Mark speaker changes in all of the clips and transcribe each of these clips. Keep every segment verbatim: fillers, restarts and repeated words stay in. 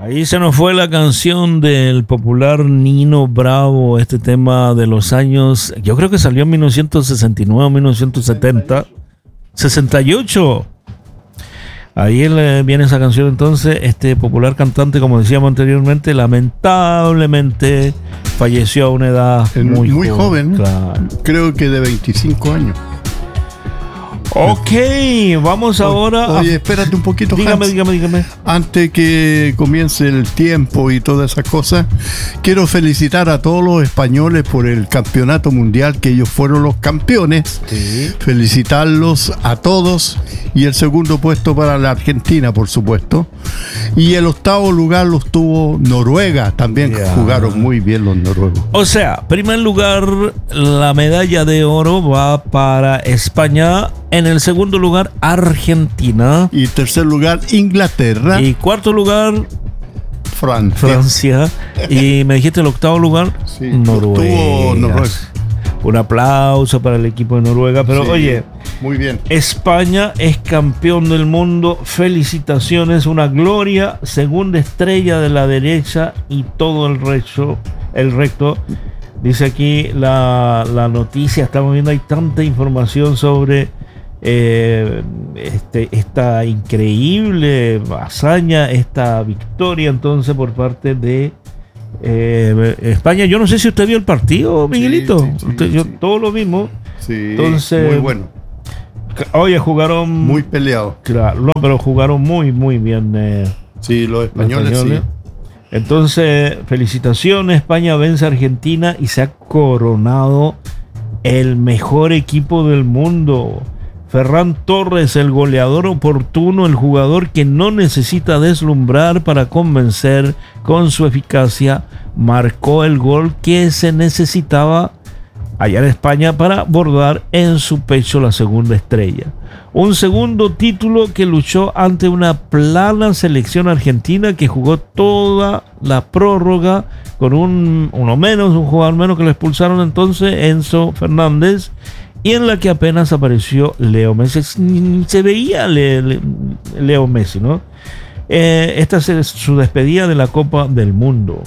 Speaker 1: Ahí se nos fue la canción del popular Nino Bravo, este tema de los años, yo creo que salió en mil novecientos sesenta y nueve o mil novecientos setenta. sesenta y ocho. Ahí viene esa canción entonces. Este popular cantante, como decíamos anteriormente, lamentablemente falleció a una edad muy,
Speaker 2: muy
Speaker 1: joven.
Speaker 2: joven claro. Creo que de veinticinco años.
Speaker 1: Ok, vamos ahora.
Speaker 2: Oye, espérate un poquito.
Speaker 1: Dígame,
Speaker 2: Hans.
Speaker 1: dígame, dígame.
Speaker 2: Antes que comience el tiempo y todas esas cosas, quiero felicitar a todos los españoles por el campeonato mundial, que ellos fueron los campeones.
Speaker 1: Sí.
Speaker 2: Felicitarlos a todos. Y el segundo puesto para la Argentina, por supuesto. Y el octavo lugar los tuvo Noruega. También yeah. jugaron muy bien los noruegos.
Speaker 1: O sea, primer lugar, la medalla de oro va para España. En el segundo lugar, Argentina.
Speaker 2: Y tercer lugar, Inglaterra.
Speaker 1: Y cuarto lugar,
Speaker 2: Francia.
Speaker 1: Francia. Y me dijiste el octavo lugar,
Speaker 2: sí,
Speaker 1: Noruega.
Speaker 2: Noruega.
Speaker 1: Un aplauso para el equipo de Noruega. Pero sí, oye,
Speaker 2: muy bien.
Speaker 1: España es campeón del mundo. Felicitaciones, una gloria. Segunda estrella de la derecha y todo el resto. El recto. Dice aquí la, la noticia. Estamos viendo, hay tanta información sobre eh, este, esta increíble hazaña, esta victoria entonces por parte de Eh, España. Yo no sé si usted vio el partido, Miguelito.
Speaker 2: Sí, sí, sí,
Speaker 1: usted, yo
Speaker 2: sí.
Speaker 1: todo lo mismo.
Speaker 2: Sí,
Speaker 1: entonces,
Speaker 2: muy bueno.
Speaker 1: Oye, jugaron
Speaker 2: muy peleado.
Speaker 1: Claro, no, pero jugaron muy, muy bien. Eh,
Speaker 2: sí, los españoles, los españoles. Sí.
Speaker 1: Entonces, felicitaciones. España vence a Argentina y se ha coronado el mejor equipo del mundo. Ferran Torres, el goleador oportuno, el jugador que no necesita deslumbrar para convencer con su eficacia, marcó el gol que se necesitaba allá en España para bordar en su pecho la segunda estrella. Un segundo título que luchó ante una plana selección argentina que jugó toda la prórroga con un, uno menos, un jugador menos que lo expulsaron entonces, Enzo Fernández, y en la que apenas apareció Leo Messi. Se veía Le, Le, Leo Messi, ¿no? Eh, esta es su despedida de la Copa del Mundo.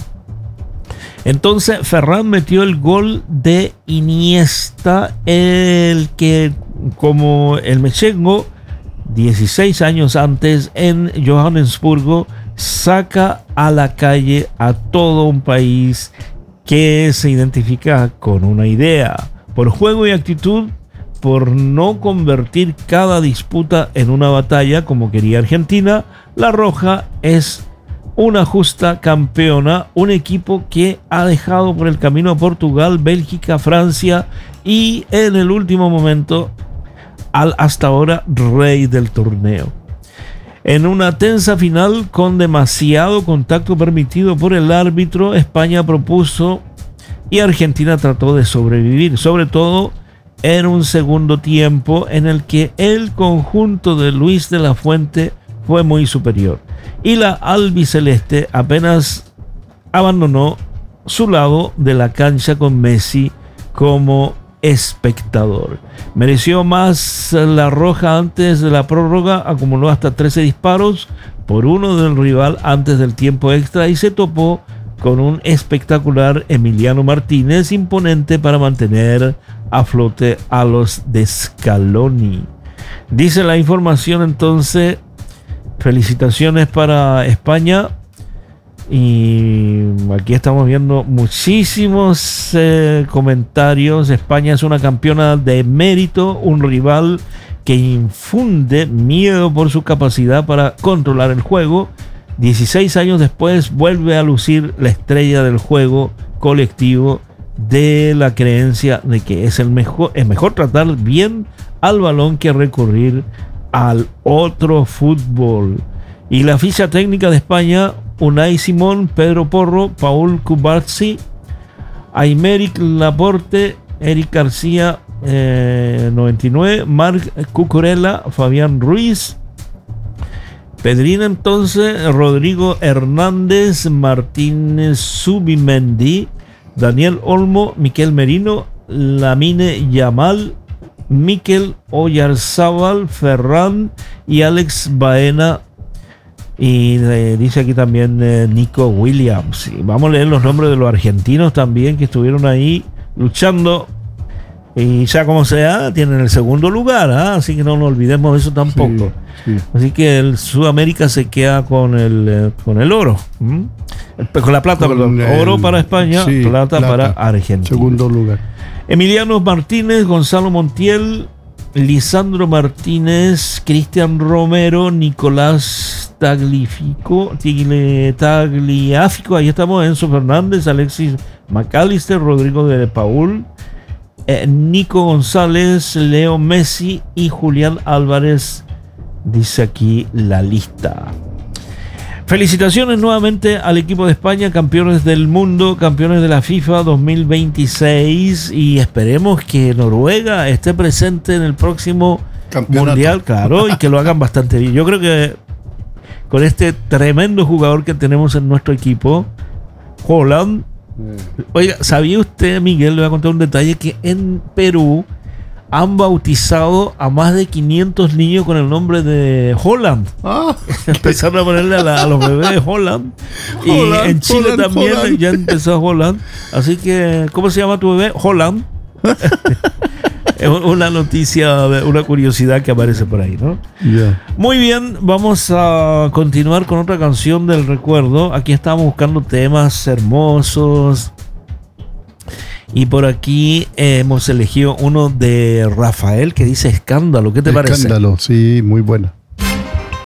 Speaker 1: Entonces Ferran metió el gol de Iniesta, el que, como el mechengo, dieciséis años antes en Johannesburgo, saca a la calle a todo un país que se identifica con una idea. Por juego y actitud, por no convertir cada disputa en una batalla como quería Argentina, la Roja es una justa campeona, un equipo que ha dejado por el camino a Portugal, Bélgica, Francia y en el último momento al hasta ahora rey del torneo. En una tensa final con demasiado contacto permitido por el árbitro, España propuso y Argentina trató de sobrevivir, sobre todo en un segundo tiempo en el que el conjunto de Luis de la Fuente fue muy superior. Y la albiceleste apenas abandonó su lado de la cancha con Messi como espectador. Mereció más la Roja antes de la prórroga, acumuló hasta trece disparos por uno del rival antes del tiempo extra y se topó con un espectacular Emiliano Martínez imponente para mantener a flote a los de Scaloni. Dice la información entonces, felicitaciones para España. Y aquí estamos viendo muchísimos eh, comentarios. España es una campeona de mérito, un rival que infunde miedo por su capacidad para controlar el juego. dieciséis años después vuelve a lucir la estrella del juego colectivo, de la creencia de que es el mejor, es mejor tratar bien al balón que recurrir al otro fútbol. Y la ficha técnica de España: Unai Simón, Pedro Porro, Paul Cubarsí, Aymeric Laporte, Eric García, eh, noventa y nueve, Marc Cucurella, Fabián Ruiz, Pedrín entonces, Rodrigo Hernández, Martínez Zubimendi, Daniel Olmo, Miquel Merino, Lamine Yamal, Miquel Oyarzábal, Ferran y Alex Baena. Y eh, dice aquí también eh, Nico Williams. Y vamos a leer los nombres de los argentinos también que estuvieron ahí luchando. Y sea como sea, tienen el segundo lugar, ¿eh? Así que no nos olvidemos de eso tampoco. Sí, sí. Así que el Sudamérica se queda con el, eh, con el oro. ¿Mm? El, con la plata, con perdón. El, oro para España, sí, plata, plata para Argentina.
Speaker 2: Segundo lugar.
Speaker 1: Emiliano Martínez, Gonzalo Montiel, Lisandro Martínez, Cristian Romero, Nicolás Tagliafico, Tagliafico, ahí estamos, Enzo Fernández, Alexis McAllister, Rodrigo de Paul, eh, Nico González, Leo Messi y Julián Álvarez, dice aquí la lista. Felicitaciones nuevamente al equipo de España, campeones del mundo, campeones de la FIFA dos mil veintiséis, y esperemos que Noruega esté presente en el próximo Campeonato. Mundial, claro, y que lo hagan bastante bien. Yo creo que con este tremendo jugador que tenemos en nuestro equipo, Haaland, oiga, ¿sabía usted, Miguel? Le voy a contar un detalle, que en Perú han bautizado a más de quinientos niños con el nombre de Haaland. Ah, empezaron a ponerle a, la, a los bebés Haaland. Y Holland, en Chile Holland, también Holland. Ya empezó Haaland. Así que, ¿cómo se llama tu bebé? Haaland. Es una noticia, una curiosidad que aparece por ahí, ¿no? Yeah. Muy bien, vamos a continuar con otra canción del recuerdo. Aquí estamos buscando temas hermosos. Y por aquí eh, hemos elegido uno de Rafael que dice Escándalo. ¿Qué te
Speaker 2: Escándalo,
Speaker 1: parece?
Speaker 2: Escándalo, sí, muy buena.